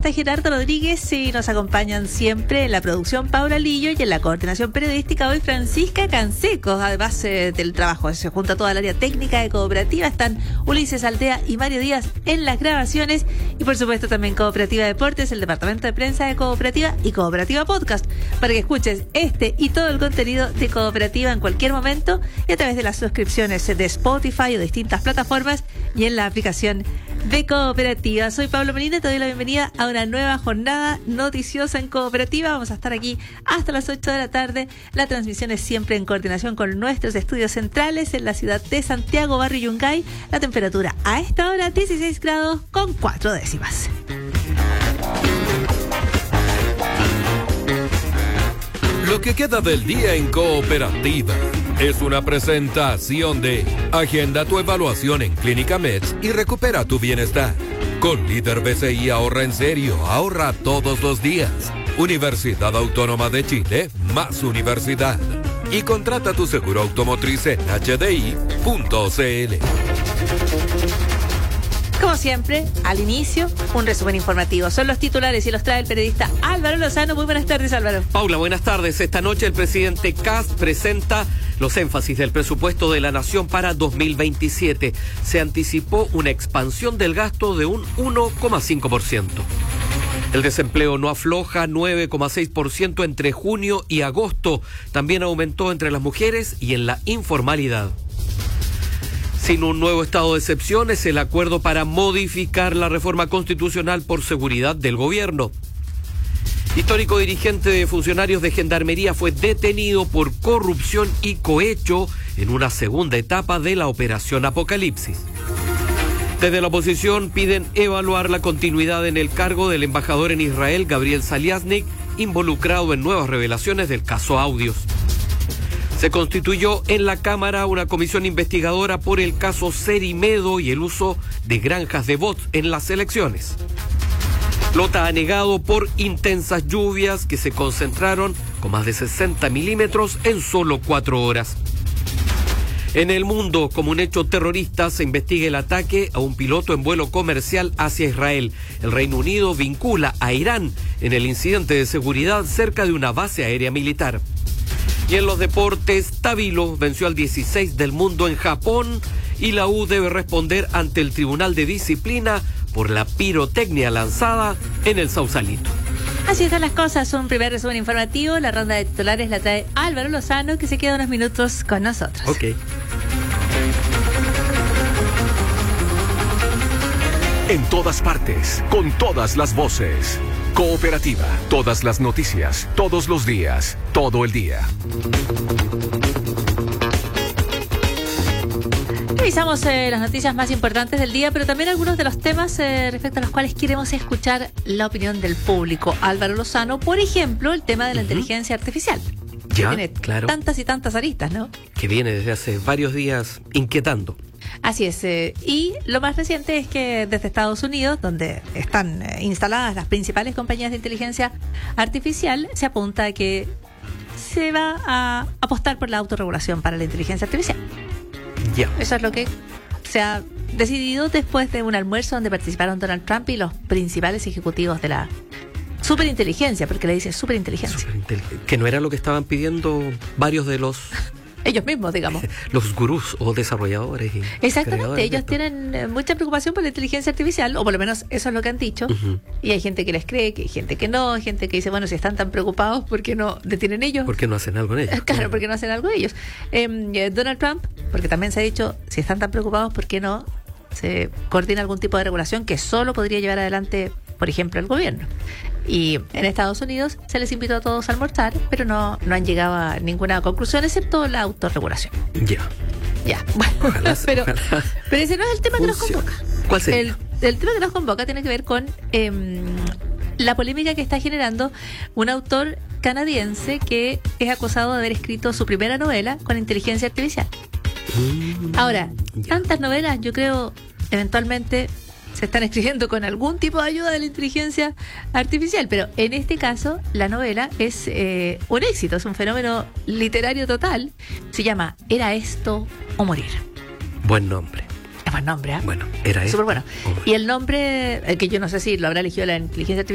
periodista Gerardo Rodríguez y nos acompañan siempre en la producción Paula Lillo y en la coordinación periodística hoy Francisca Canseco. Además del trabajo, se junta toda el área técnica de Cooperativa, están Ulises Aldea y Mario Díaz en las grabaciones y por supuesto también Cooperativa Deportes, el departamento de prensa de Cooperativa y Cooperativa Podcast, para que escuches este y todo el contenido de Cooperativa en cualquier momento y a través de las suscripciones de Spotify o distintas plataformas y en la aplicación de Cooperativa. Soy Pablo Molina, te doy la bienvenida a una nueva jornada noticiosa en Cooperativa. Vamos a estar aquí hasta las 8 de la tarde. La transmisión es siempre en coordinación con nuestros estudios centrales en la ciudad de Santiago, barrio Yungay. La temperatura a esta hora 16 grados con 4 décimas. Lo que queda del día en Cooperativa es una presentación de Agenda tu evaluación en Clínica Meds y recupera tu bienestar. Con Líder BCI ahorra en serio, ahorra todos los días. Universidad Autónoma de Chile, más universidad. Y contrata tu seguro automotriz en hdi.cl. Como siempre, al inicio, un resumen informativo. Son los titulares y los trae el periodista Álvaro Lozano. Muy buenas tardes, Álvaro. Paula, buenas tardes. Esta noche el presidente Kast presenta los énfasis del presupuesto de la Nación para 2027. Se anticipó una expansión del gasto de un 1,5%. El desempleo no afloja, 9,6% entre junio y agosto. También aumentó entre las mujeres y en la informalidad. Sin un nuevo estado de excepción es el acuerdo para modificar la reforma constitucional por seguridad del gobierno. Histórico dirigente de funcionarios de Gendarmería fue detenido por corrupción y cohecho en una segunda etapa de la Operación Apocalipsis. Desde la oposición piden evaluar la continuidad en el cargo del embajador en Israel, Gabriel Saliasnik, involucrado en nuevas revelaciones del caso Audios. Se constituyó en la Cámara una comisión investigadora por el caso Cerimedo y el uso de granjas de bots en las elecciones. Lota ha negado por intensas lluvias que se concentraron con más de 60 milímetros en solo 4 horas. En el mundo, como un hecho terrorista, se investiga el ataque a un piloto en vuelo comercial hacia Israel. El Reino Unido vincula a Irán en el incidente de seguridad cerca de una base aérea militar. Y en los deportes, Tabilo venció al 16 del mundo en Japón y la U debe responder ante el Tribunal de Disciplina por la pirotecnia lanzada en el Sausalito. Así están las cosas, un primer resumen informativo. La ronda de titulares la trae Álvaro Lozano, que se queda unos minutos con nosotros. Ok. En todas partes, con todas las voces. Cooperativa, todas las noticias, todos los días, todo el día. Revisamos las noticias más importantes del día, pero también algunos de los temas respecto a los cuales queremos escuchar la opinión del público. Álvaro Lozano, por ejemplo, el tema de la inteligencia artificial. Ya, tiene claro. Tantas y tantas aristas, ¿no? Que viene desde hace varios días inquietando. Así es, y lo más reciente es que desde Estados Unidos, donde están instaladas las principales compañías de inteligencia artificial, se apunta a que se va a apostar por la autorregulación para la inteligencia artificial. Ya. Eso es lo que se ha decidido después de un almuerzo donde participaron Donald Trump y los principales ejecutivos de la superinteligencia, porque le dice superinteligencia. Que no era lo que estaban pidiendo varios de los... Ellos mismos, digamos. Los gurús o desarrolladores. Y exactamente, ellos tienen mucha preocupación por la inteligencia artificial, o por lo menos eso es lo que han dicho. Uh-huh. Y hay gente que les cree, que hay gente que no, hay gente que dice, bueno, si están tan preocupados, ¿por qué no detienen ellos? ¿Por qué no hacen algo en ellos? Claro, ¿por qué no hacen algo ellos? Donald Trump, porque también se ha dicho, si están tan preocupados, ¿por qué no se coordina algún tipo de regulación que solo podría llevar adelante, por ejemplo, el gobierno? Y en Estados Unidos se les invitó a todos a almorzar, pero no han llegado a ninguna conclusión, excepto la autorregulación. Ya. Bueno, pero ese no es el tema que nos convoca. ¿Cuál sería? El tema que nos convoca tiene que ver con la polémica que está generando un autor canadiense que es acusado de haber escrito su primera novela con inteligencia artificial. Ahora, tantas novelas, yo creo, eventualmente se están escribiendo con algún tipo de ayuda de la inteligencia artificial, pero en este caso la novela es un éxito, es un fenómeno literario total. Se llama Era esto o morir. Buen nombre. Es buen nombre, ¿eh? Bueno, era esto. Súper bueno. Y el nombre, que yo no sé si lo habrá elegido la inteligencia artificial,